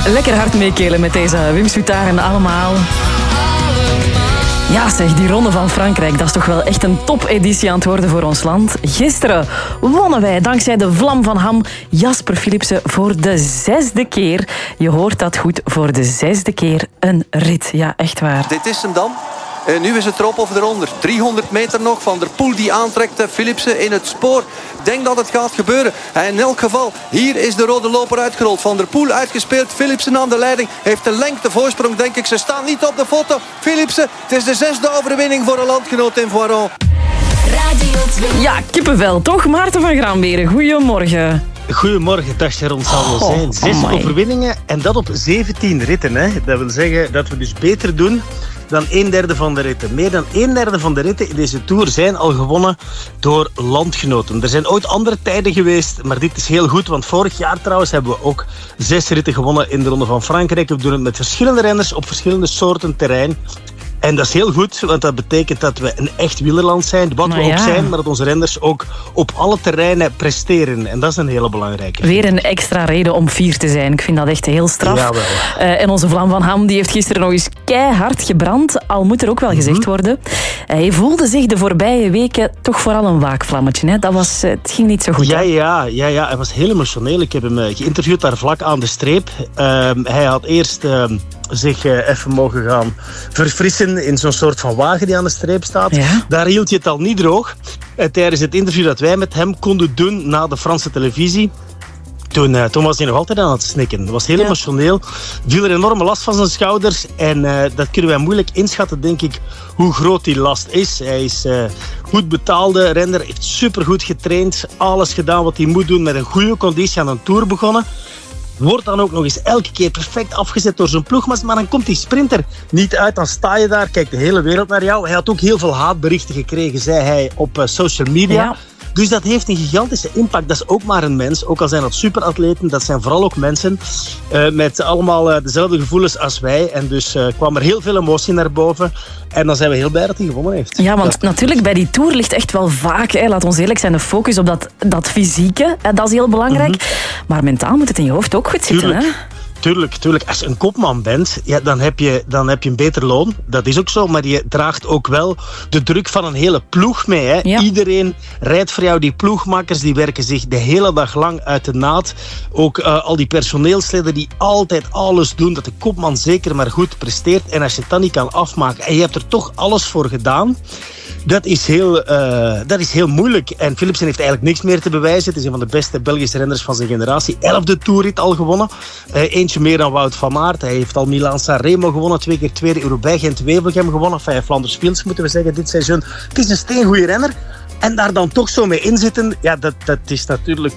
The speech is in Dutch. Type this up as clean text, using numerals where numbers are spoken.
Lekker hard meekelen met deze Wim Sutaren allemaal. Ja zeg, die Ronde van Frankrijk, dat is toch wel echt een topeditie aan het worden voor ons land. Gisteren wonnen wij dankzij de vlam van Ham Jasper Philipsen voor de 6e keer. Je hoort dat goed, voor de 6e keer een rit. Ja, echt waar. Dit is hem dan. Nu is het erop of eronder. 300 meter nog. Van der Poel die aantrekt. Philipsen in het spoor. Denk dat het gaat gebeuren. En in elk geval, hier is de rode loper uitgerold. Van der Poel uitgespeeld. Philipsen aan de leiding. Heeft de lengte voorsprong, denk ik. Ze staan niet op de foto. Philipsen, het is de 6e overwinning voor een landgenoot in Voiron. Ja, kippenvel toch? Maarten van Graanberen, goedemorgen. Goedemorgen, dag Sharon, zal wel zijn. 6 overwinningen en dat op 17 ritten. Hè. Dat wil zeggen dat we dus beter doen dan 1/3 van de ritten. Meer dan 1/3 van de ritten in deze Tour zijn al gewonnen door landgenoten. Er zijn ooit andere tijden geweest, maar dit is heel goed. Want vorig jaar trouwens hebben we ook 6 ritten gewonnen in de Ronde van Frankrijk. We doen het met verschillende renners op verschillende soorten terrein. En dat is heel goed, want dat betekent dat we een echt wielerland zijn. Wat we ook zijn, maar dat onze renners ook op alle terreinen presteren. En dat is een hele belangrijke. Weer een extra reden om fier te zijn. Ik vind dat echt heel straf. Jawel. En onze vlam van Ham die heeft gisteren nog eens keihard gebrand. Al moet er ook wel gezegd worden. Hij voelde zich de voorbije weken toch vooral een waakvlammetje. Hè? Het ging niet zo goed. Ja. Hij was heel emotioneel. Ik heb hem geïnterviewd daar vlak aan de streep. Hij had eerst zich even mogen gaan verfrissen in zo'n soort van wagen die aan de streep staat. Ja? Daar hield je het al niet droog. Tijdens het interview dat wij met hem konden doen na de Franse televisie, toen was hij nog altijd aan het snikken. Dat was heel emotioneel. Viel er enorme last van zijn schouders. En dat kunnen wij moeilijk inschatten, denk ik, hoe groot die last is. Hij is goed betaalde renner, heeft supergoed getraind. Alles gedaan wat hij moet doen, met een goede conditie aan een Tour begonnen. Wordt dan ook nog eens elke keer perfect afgezet door zijn ploegmaat. Maar dan komt die sprinter niet uit. Dan sta je daar, kijkt de hele wereld naar jou. Hij had ook heel veel haatberichten gekregen, zei hij, op social media. Ja. Dus dat heeft een gigantische impact. Dat is ook maar een mens. Ook al zijn dat superatleten, dat zijn vooral ook mensen met allemaal dezelfde gevoelens als wij. En dus kwam er heel veel emotie naar boven. En dan zijn we heel blij dat hij gewonnen heeft. Ja, want natuurlijk bij die Tour ligt echt wel vaak, laat ons eerlijk zijn, de focus op dat fysieke. Dat is heel belangrijk. Maar mentaal moet het in je hoofd ook goed zitten. Hè? Tuurlijk. Als je een kopman bent, ja, dan heb je een beter loon. Dat is ook zo, maar je draagt ook wel de druk van een hele ploeg mee. Hè. Ja. Iedereen rijdt voor jou. Die ploegmakers die werken zich de hele dag lang uit de naad. Ook al die personeelsleden die altijd alles doen, dat de kopman zeker maar goed presteert. En als je het dan niet kan afmaken en je hebt er toch alles voor gedaan, dat is heel moeilijk. En Philipsen heeft eigenlijk niks meer te bewijzen. Het is een van de beste Belgische renners van zijn generatie. 11e Tourrit al gewonnen. Eentje meer dan Wout van Aert. Hij heeft al Milaan-San Remo gewonnen. 2 keer tweede Roubaix, Gent-Wevelgem gewonnen. Enfin, Flanders Fields moeten we zeggen dit seizoen. Het is een steengoeie renner. En daar dan toch zo mee inzitten, ja, dat is natuurlijk